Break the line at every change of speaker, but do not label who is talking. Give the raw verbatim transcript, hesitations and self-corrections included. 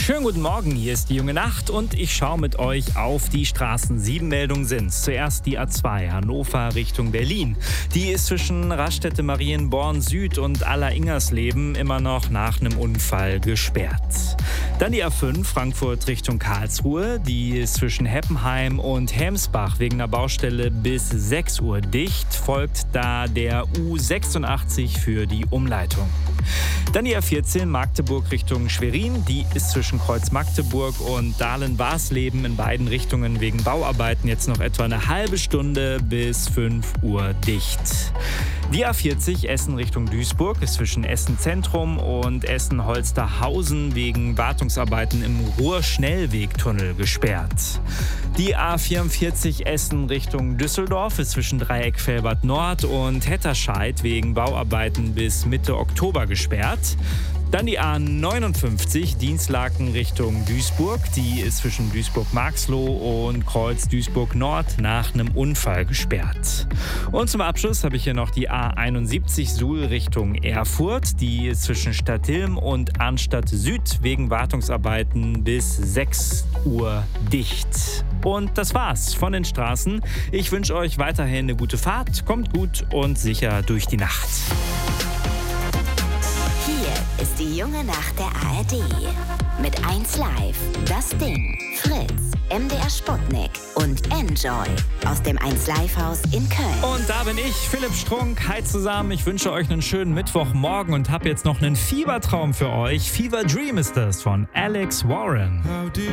Schönen guten Morgen, hier ist die junge Nacht und ich schaue mit euch auf die Straßen. Sieben Meldungen sind zuerst die A zwei Hannover Richtung Berlin. Die ist zwischen Raststätte Marienborn Süd und Aller-Ingersleben immer noch nach einem Unfall gesperrt. Dann die A fünf Frankfurt Richtung Karlsruhe. Die ist zwischen Heppenheim und Helmsbach wegen einer Baustelle bis sechs Uhr dicht. Folgt da der U sechsundachtzig für die Umleitung. Dann die A vierzehn Magdeburg Richtung Schwerin. Die ist zwischen Kreuz Magdeburg und Dahlen-Warsleben in beiden Richtungen wegen Bauarbeiten jetzt noch etwa eine halbe Stunde bis fünf Uhr dicht. Die A vierzig Essen Richtung Duisburg ist zwischen Essen Zentrum und Essen Holsterhausen wegen Wartungsarbeiten im Ruhr-Schnellwegtunnel gesperrt. Die A vierundvierzig Essen Richtung Düsseldorf ist zwischen Dreieck Velbert Nord und Hetterscheid wegen Bauarbeiten bis Mitte Oktober gesperrt. Dann die A neunundfünfzig Dienstlaken Richtung Duisburg. Die ist zwischen Duisburg-Marxloh und Kreuz Duisburg-Nord nach einem Unfall gesperrt. Und zum Abschluss habe ich hier noch die A einundsiebzig Suhl Richtung Erfurt. Die ist zwischen Stadtilm und Arnstadt Süd wegen Wartungsarbeiten bis sechs Uhr dicht. Und das war's von den Straßen. Ich wünsche euch weiterhin eine gute Fahrt. Kommt gut und sicher durch die Nacht.
Ist die junge Nacht der A R D. Mit eins Live, Das Ding, Fritz, M D R Sputnik und Enjoy aus dem eins Live Haus in Köln.
Und da bin ich, Philipp Strunk. Hi zusammen, ich wünsche euch einen schönen Mittwochmorgen und habe jetzt noch einen Fiebertraum für euch. Fever Dream ist das von Alex Warren.
How deep